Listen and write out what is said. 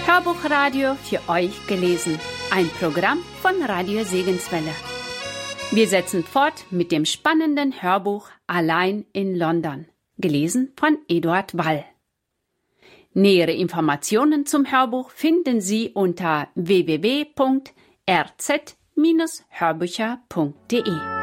Hörbuchradio für euch gelesen. Ein Programm von Radio Segenswelle. Wir setzen fort mit dem spannenden Hörbuch Allein in London, gelesen von Eduard Wall. Nähere Informationen zum Hörbuch finden Sie unter www.rz-hörbücher.de.